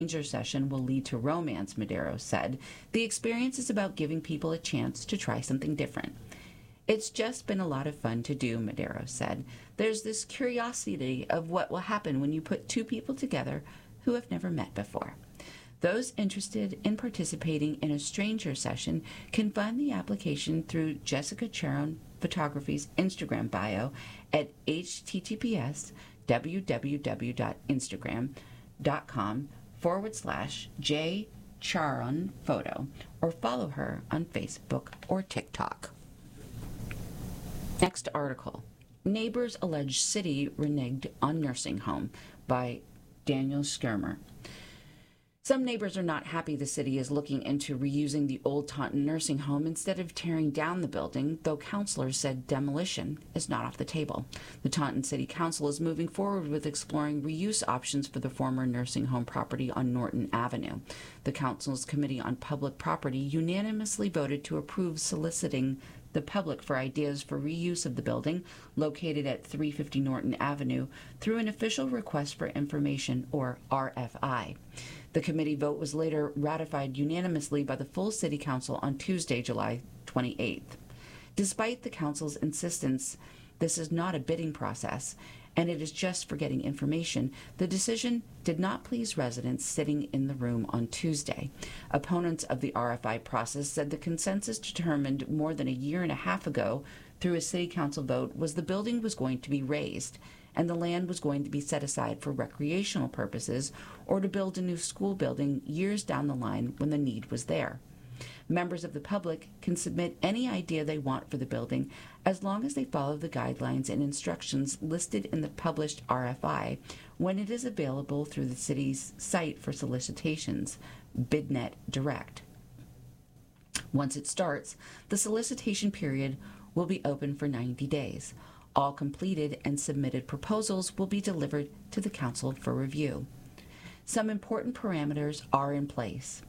stranger session will lead to romance, Medeiros said. The experience is about giving people a chance to try something different. It's just been a lot of fun to do, Medeiros said. There's this curiosity of what will happen when you put two people together who have never met before. Those interested in participating in a stranger session can find the application through Jessica Charon Photography's Instagram bio at https://jcharonphoto or follow her on Facebook or TikTok. Next article. Neighbors allege city reneged on nursing home by Daniel Skirmer. Some neighbors are not happy the city is looking into reusing the old Taunton nursing home instead of tearing down the building, though councilors said demolition is not off the table. The Taunton City Council is moving forward with exploring reuse options for the former nursing home property on Norton Avenue. The council's Committee on Public Property unanimously voted to approve soliciting the public for ideas for reuse of the building located at 350 Norton Avenue through an official request for information, or RFI. The committee vote was later ratified unanimously by the full City Council on Tuesday, July 28th. Despite the Council's insistence this is not a bidding process, and it is just for getting information, the decision did not please residents sitting in the room on Tuesday. Opponents of the RFI process said the consensus determined more than a year and a half ago through a City Council vote was the building was going to be razed and the land was going to be set aside for recreational purposes or to build a new school building years down the line when the need was there. Members of the public can submit any idea they want for the building as long as they follow the guidelines and instructions listed in the published RFI when it is available through the city's site for solicitations, BidNet Direct. Once it starts, the solicitation period will be open for 90 days. All completed and submitted proposals will be delivered to the Council for review. Some important parameters are in place.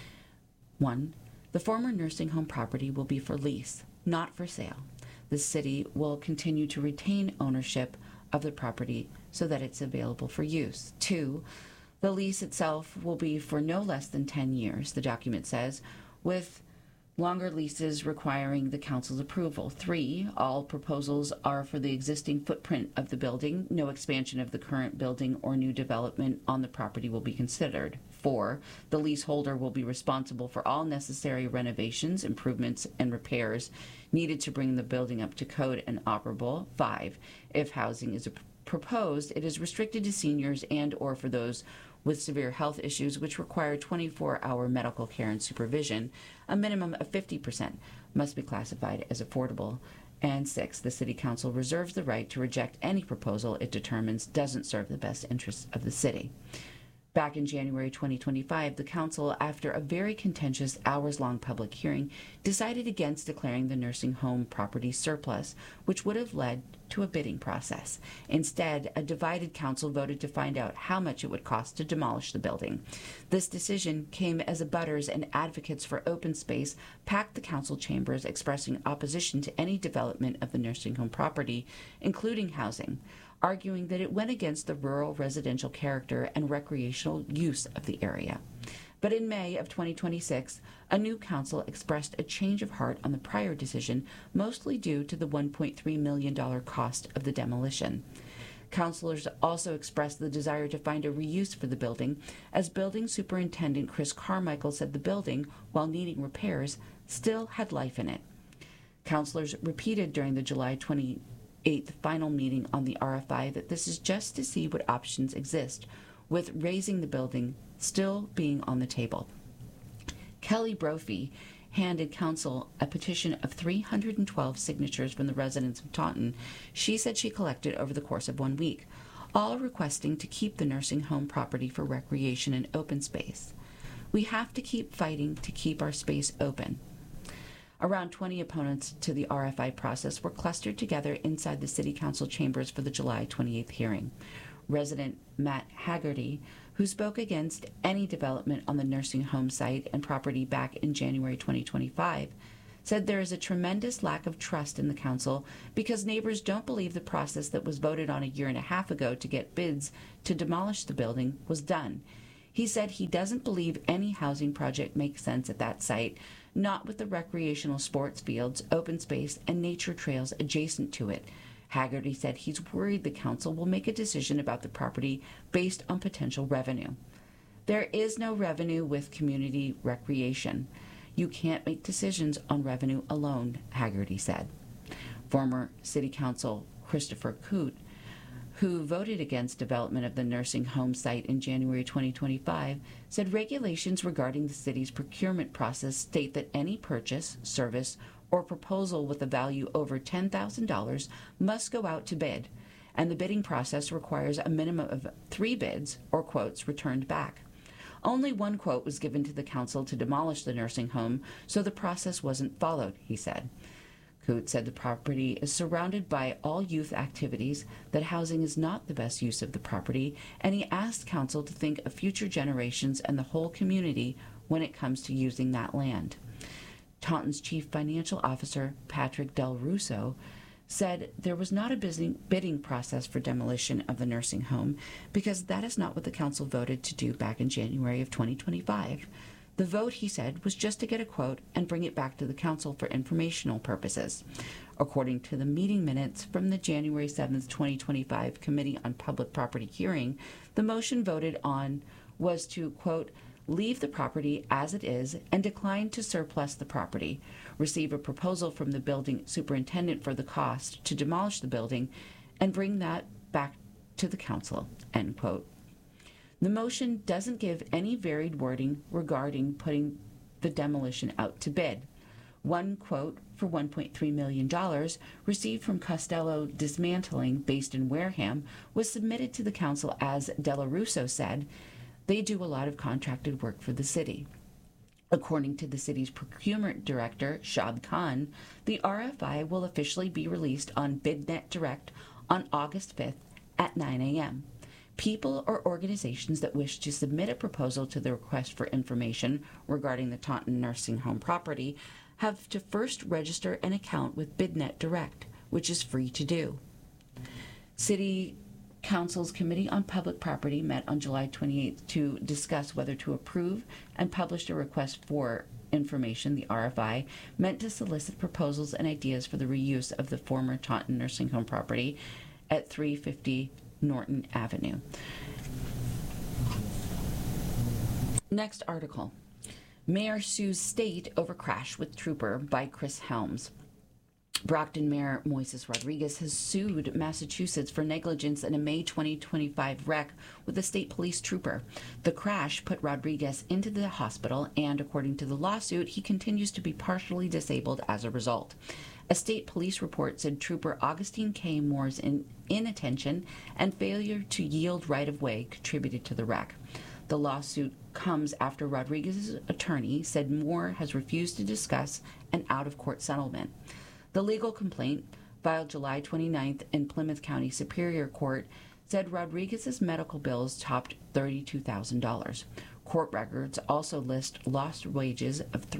1. The former nursing home property will be for lease, not for sale. The city will continue to retain ownership of the property so that it's available for use. 2. The lease itself will be for no less than 10 years, the document says, with longer leases requiring the council's approval. 3, all proposals are for the existing footprint of the building. No expansion of the current building or new development on the property will be considered. 4, the leaseholder will be responsible for all necessary renovations, improvements, and repairs needed to bring the building up to code and operable. 5, if housing is proposed, it is restricted to seniors and or for those with severe health issues which require 24-hour medical care and supervision. A minimum of 50% must be classified as affordable. And 6, the City Council reserves the right to reject any proposal it determines doesn't serve the best interests of the city. Back in January 2025, the Council, after a very contentious hours-long public hearing, decided against declaring the nursing home property surplus, which would have led to a bidding process. Instead, a divided Council voted to find out how much it would cost to demolish the building. This decision came as abutters and advocates for open space packed the Council chambers, expressing opposition to any development of the nursing home property, including housing, arguing that it went against the rural residential character and recreational use of the area. But in May of 2026, a new council expressed a change of heart on the prior decision, mostly due to the $1.3 million cost of the demolition. Councilors also expressed the desire to find a reuse for the building, as Building Superintendent Chris Carmichael said the building, while needing repairs, still had life in it. Councilors repeated during the July 28th final meeting on the RFI that this is just to see what options exist, with raising the building still being on the table. Kelly Brophy handed Council a petition of 312 signatures from the residents of Taunton. She said she collected over the course of 1 week, all requesting to keep the nursing home property for recreation and open space. We have to keep fighting to keep our space open. Around 20 opponents to the RFI process were clustered together inside the City Council chambers for the July 28th hearing. Resident Matt Haggerty, who spoke against any development on the nursing home site and property back in January 2025, said there is a tremendous lack of trust in the council because neighbors don't believe the process that was voted on a year and a half ago to get bids to demolish the building was done. He said he doesn't believe any housing project makes sense at that site, not with the recreational sports fields, open space, and nature trails adjacent to it. Haggerty said he's worried the council will make a decision about the property based on potential revenue. There is no revenue with community recreation. You can't make decisions on revenue alone, Haggerty said. Former City Council Christopher Coote, who voted against development of the nursing home site in January 2025, said regulations regarding the city's procurement process state that any purchase, service, or proposal with a value over $10,000 must go out to bid, and the bidding process requires a minimum of 3 bids or quotes returned back. Only 1 quote was given to the council to demolish the nursing home, so the process wasn't followed, he said. Coote said the property is surrounded by all youth activities, that housing is not the best use of the property, and he asked council to think of future generations and the whole community when it comes to using that land. Taunton's chief financial officer, Patrick Del Russo, said there was not a bidding process for demolition of the nursing home because that is not what the council voted to do back in January of 2025. The vote, he said, was just to get a quote and bring it back to the council for informational purposes. According to the meeting minutes from the January 7th, 2025 Committee on Public Property hearing, the motion voted on was to, quote, leave the property as it is and decline to surplus the property, receive a proposal from the building superintendent for the cost to demolish the building, and bring that back to the council, end quote. The motion doesn't give any varied wording regarding putting the demolition out to bid. 1 quote for $1.3 million received from Costello Dismantling, based in Wareham, was submitted to the council as Della Russo said, they do a lot of contracted work for the city. According to the city's procurement director, Shab Khan, the RFI will officially be released on BidNet Direct on August 5th at 9 a.m. People or organizations that wish to submit a proposal to the request for information regarding the Taunton nursing home property have to first register an account with BidNet Direct, which is free to do. City Council's Committee on Public Property met on July 28th to discuss whether to approve and publish a request for information, the RFI, meant to solicit proposals and ideas for the reuse of the former Taunton nursing home property at 350 Norton Avenue. Next article. Mayor sues state over crash with trooper by Chris Helms. Brockton Mayor Moises Rodriguez has sued Massachusetts for negligence in a May 2025 wreck with a state police trooper. The crash put Rodriguez into the hospital, and according to the lawsuit, he continues to be partially disabled as a result. A state police report said Trooper Augustine K. Moore's inattention and failure to yield right-of-way contributed to the wreck. The lawsuit comes after Rodriguez's attorney said Moore has refused to discuss an out-of-court settlement. The legal complaint, filed July 29th in Plymouth County Superior Court, said Rodriguez's medical bills topped $32,000. Court records also list lost wages of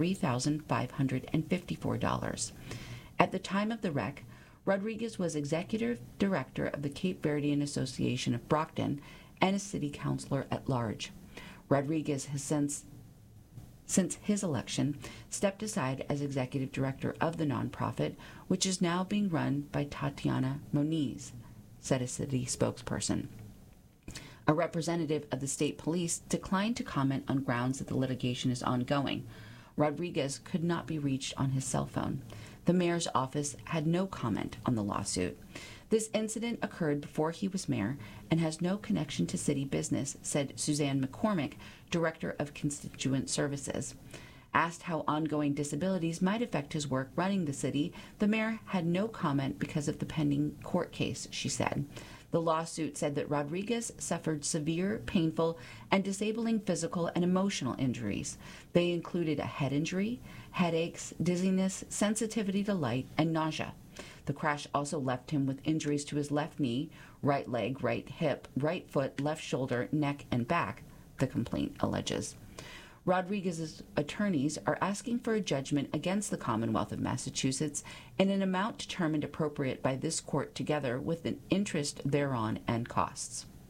$3,554. At the time of the wreck, Rodriguez was executive director of the Cape Verdean Association of Brockton and a city councilor at large. Rodriguez has since his election, stepped aside as executive director of the nonprofit, which is now being run by Tatiana Moniz, said a city spokesperson. A representative of the state police declined to comment on grounds that the litigation is ongoing. Rodriguez could not be reached on his cell phone. The mayor's office had no comment on the lawsuit. This incident occurred before he was mayor and has no connection to city business, said Suzanne McCormick, director of constituent services. Asked how ongoing disabilities might affect his work running the city, the mayor had no comment because of the pending court case, she said. The lawsuit said that Rodriguez suffered severe, painful, and disabling physical and emotional injuries. They included a head injury, headaches, dizziness, sensitivity to light, and nausea. The crash also left him with injuries to his left knee, right leg, right hip, right foot, left shoulder, neck, and back, the complaint alleges. Rodriguez's attorneys are asking for a judgment against the Commonwealth of Massachusetts in an amount determined appropriate by this court together with an interest thereon and costs.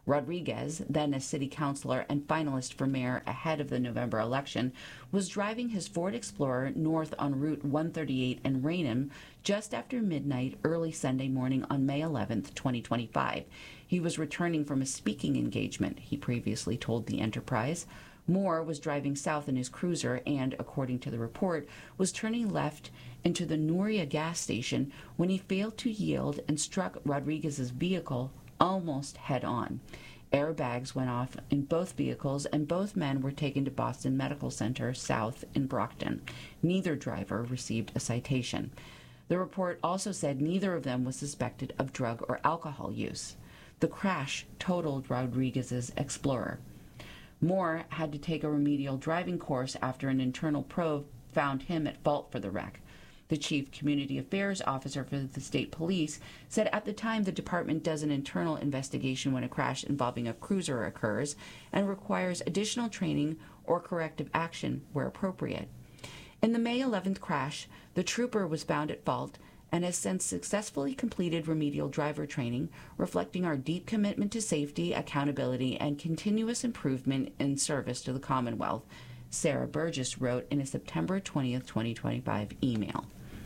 Rodriguez, then a city councilor and finalist for mayor ahead of the November election, was driving his Ford Explorer north on Route 138 in Raynham just after midnight early Sunday morning on May 11, 2025. He was returning from a speaking engagement, he previously told the Enterprise. Moore was driving south in his cruiser and, according to the report, was turning left into the Nuria gas station when he failed to yield and struck Rodriguez's vehicle almost head-on. Airbags went off in both vehicles, and both men were taken to Boston Medical Center South in Brockton. Neither driver received a citation. The report also said neither of them was suspected of drug or alcohol use. The crash totaled Rodriguez's Explorer. Moore had to take a remedial driving course after an internal probe found him at fault for the wreck. The chief community affairs officer for the state police said at the time the department does an internal investigation when a crash involving a cruiser occurs and requires additional training or corrective action where appropriate. In the May 11th crash, the trooper was found at fault and has since successfully completed remedial driver training, reflecting our deep commitment to safety, accountability, and continuous improvement in service to the Commonwealth, Sarah Burgess wrote in a September 20th, 2025 email.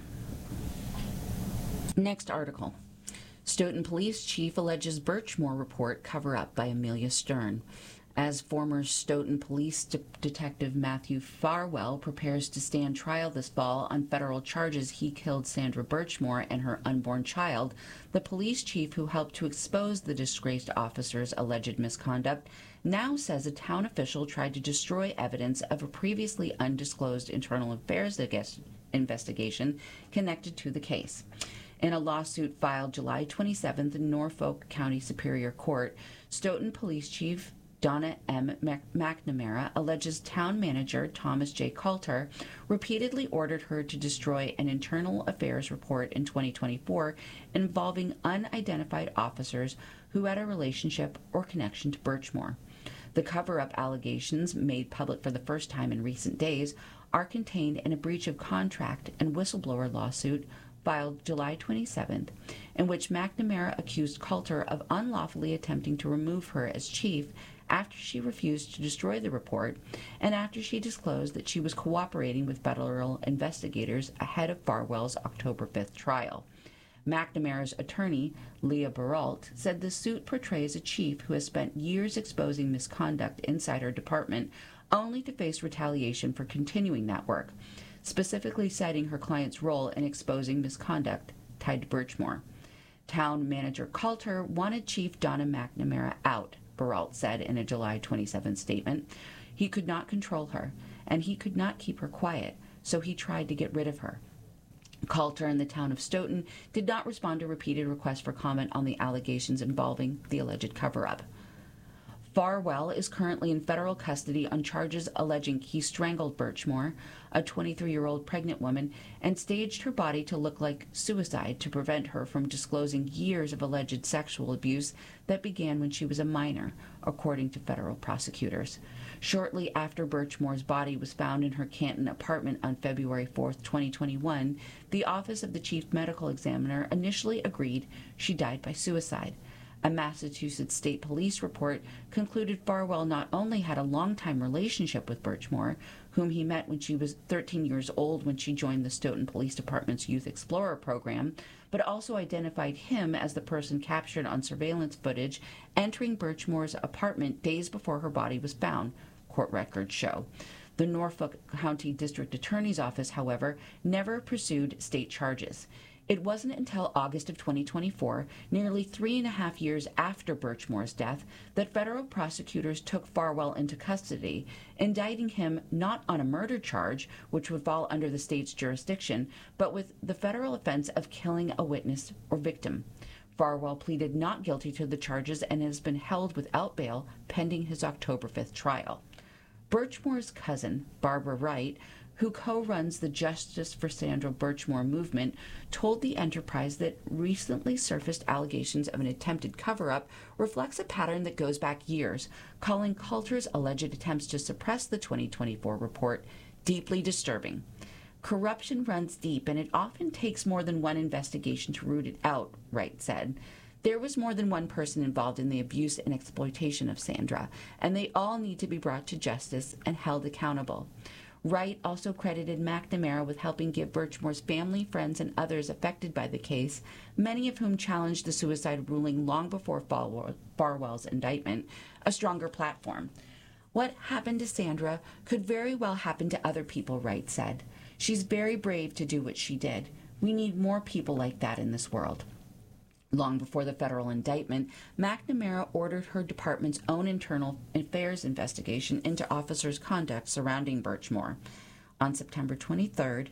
Next article. Stoughton Police Chief alleges Birchmore report cover-up by Amelia Stern. As former Stoughton Police Detective Matthew Farwell prepares to stand trial this fall on federal charges he killed Sandra Birchmore and her unborn child, the police chief who helped to expose the disgraced officer's alleged misconduct now says a town official tried to destroy evidence of a previously undisclosed internal affairs investigation connected to the case. In a lawsuit filed July 27th in Norfolk County Superior Court, Stoughton Police Chief Donna M. McNamara alleges town manager Thomas J. Coulter repeatedly ordered her to destroy an internal affairs report in 2024 involving unidentified officers who had a relationship or connection to Birchmore. The cover-up allegations, made public for the first time in recent days, are contained in a breach of contract and whistleblower lawsuit filed July 27th, in which McNamara accused Coulter of unlawfully attempting to remove her as chief after she refused to destroy the report and after she disclosed that she was cooperating with federal investigators ahead of Farwell's October 5th trial. McNamara's attorney, Leah Baralt, said the suit portrays a chief who has spent years exposing misconduct inside her department only to face retaliation for continuing that work, specifically citing her client's role in exposing misconduct tied to Birchmore. Town manager Coulter wanted Chief Donna McNamara out, Baralt said in a July 27 statement. He could not control her, and he could not keep her quiet, so he tried to get rid of her. Coulter and the town of Stoughton did not respond to repeated requests for comment on the allegations involving the alleged cover-up. Farwell is currently in federal custody on charges alleging he strangled Birchmore, a 23-year-old pregnant woman, and staged her body to look like suicide to prevent her from disclosing years of alleged sexual abuse that began when she was a minor, according to federal prosecutors. Shortly after Birchmore's body was found in her Canton apartment on February 4, 2021, the Office of the Chief Medical Examiner initially agreed she died by suicide. A Massachusetts State Police report concluded Farwell not only had a long-time relationship with Birchmore, whom he met when she was 13 years old when she joined the Stoughton Police Department's Youth Explorer program, but also identified him as the person captured on surveillance footage entering Birchmore's apartment days before her body was found, court records show. The Norfolk County District Attorney's Office, however, never pursued state charges. It wasn't until August of 2024, nearly 3.5 years after Birchmore's death, that federal prosecutors took Farwell into custody, indicting him not on a murder charge, which would fall under the state's jurisdiction, but with the federal offense of killing a witness or victim. Farwell pleaded not guilty to the charges and has been held without bail pending his October 5th trial. Birchmore's cousin, Barbara Wright, who co-runs the Justice for Sandra Birchmore movement, told the Enterprise that recently surfaced allegations of an attempted cover-up reflects a pattern that goes back years, calling Coulter's alleged attempts to suppress the 2024 report deeply disturbing. Corruption runs deep, and it often takes more than one investigation to root it out, Wright said. There was more than one person involved in the abuse and exploitation of Sandra, and they all need to be brought to justice and held accountable. Wright also credited McNamara with helping give Birchmore's family, friends, and others affected by the case, many of whom challenged the suicide ruling long before Farwell's indictment, a stronger platform. What happened to Sandra could very well happen to other people, Wright said. She's very brave to do what she did. We need more people like that in this world. Long before the federal indictment, McNamara ordered her department's own internal affairs investigation into officers' conduct surrounding Birchmore. On September 23,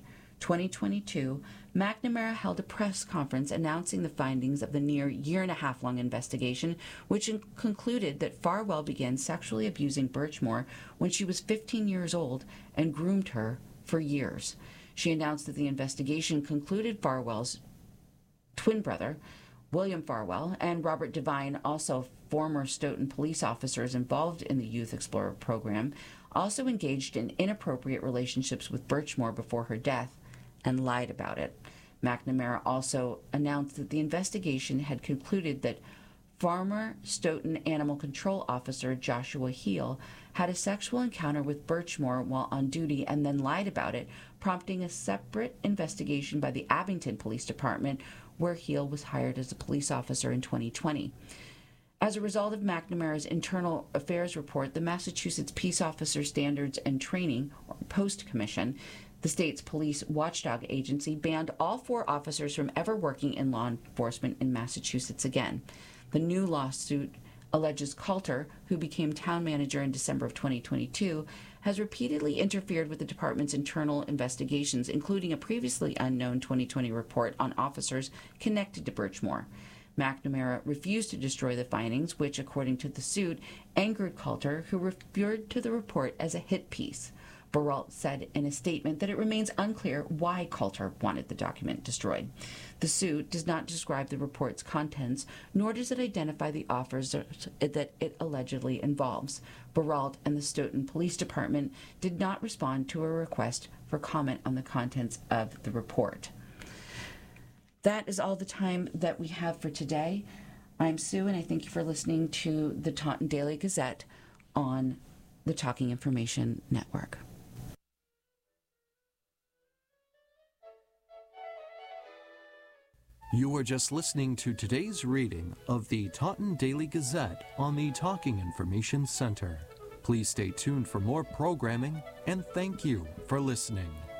2022, McNamara held a press conference announcing the findings of the near year-and-a-half-long investigation, which concluded that Farwell began sexually abusing Birchmore when she was 15 years old and groomed her for years. She announced that the investigation concluded Farwell's twin brother, William Farwell, and Robert Devine, also former Stoughton police officers involved in the Youth Explorer program, also engaged in inappropriate relationships with Birchmore before her death and lied about it. McNamara also announced that the investigation had concluded that former Stoughton Animal Control Officer Joshua Heel had a sexual encounter with Birchmore while on duty and then lied about it, prompting a separate investigation by the Abington Police Department, where Heel was hired as a police officer in 2020. As a result of McNamara's internal affairs report, the Massachusetts Peace Officer Standards and Training, or Post Commission, the state's police watchdog agency, banned all 4 officers from ever working in law enforcement in Massachusetts again. The new lawsuit alleges Coulter, who became town manager in December of 2022, has repeatedly interfered with the department's internal investigations, including a previously unknown 2020 report on officers connected to Birchmore. McNamara refused to destroy the findings, which, according to the suit, angered Coulter, who referred to the report as a hit piece. Baralt said in a statement that it remains unclear why Coulter wanted the document destroyed. The suit does not describe the report's contents, nor does it identify the officers that it allegedly involves. Baralt and the Stoughton Police Department did not respond to a request for comment on the contents of the report. That is all the time that we have for today. I'm Sue, and I thank you for listening to the Taunton Daily Gazette on the Talking Information Network. You were just listening to today's reading of the Taunton Daily Gazette on the Talking Information Center. Please stay tuned for more programming, and thank you for listening.